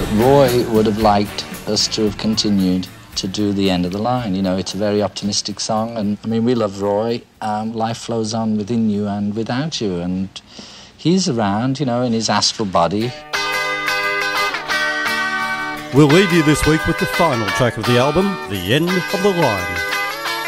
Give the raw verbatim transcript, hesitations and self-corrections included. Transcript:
Roy would have liked us to have continued to do The End of the Line. You know, it's a very optimistic song, and I mean, we love Roy. Um, life flows on within you and without you, and he's around, you know, in his astral body. We'll leave you this week with the final track of the album, The End of the Line.